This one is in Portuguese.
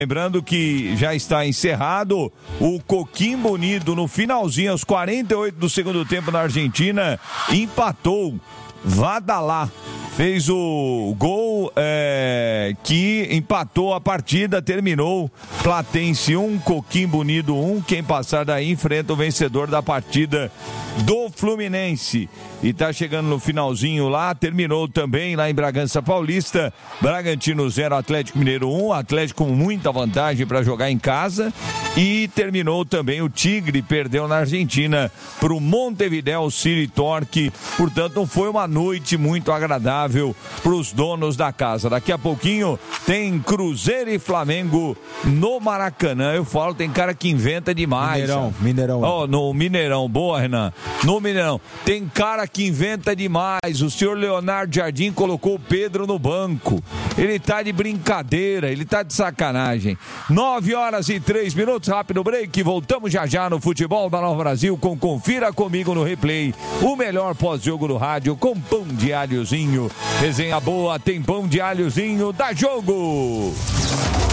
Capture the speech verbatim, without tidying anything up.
Lembrando que já está encerrado o Coquimbo Unido no finalzinho, aos quarenta e oito do segundo tempo na Argentina, empatou. Vadalá fez o gol é, que empatou a partida, terminou Platense um, Coquimbo Unido um. Quem passar daí enfrenta o vencedor da partida do Fluminense. E tá chegando no finalzinho lá, terminou também lá em Bragança Paulista, Bragantino zero, Atlético Mineiro um, Atlético com muita vantagem para jogar em casa. E terminou também o Tigre, perdeu na Argentina para o Montevideo City Torque. Portanto, não foi uma noite muito agradável para os donos da casa. Daqui a pouquinho tem Cruzeiro e Flamengo no Maracanã. Eu falo, tem cara que inventa demais. Mineirão, Mineirão. Ó, oh, no Mineirão, boa, Renan. No Mineirão, tem cara que inventa demais. O senhor Leonardo Jardim colocou o Pedro no banco. Ele tá de brincadeira, ele tá de sacanagem. Nove horas e três minutos, rápido break. Voltamos já já no Futebol da Nova Brasil com Confira Comigo no Replay. O melhor pós-jogo do rádio com pão de alhozinho. Resenha boa, tem pão de alhozinho, dá jogo!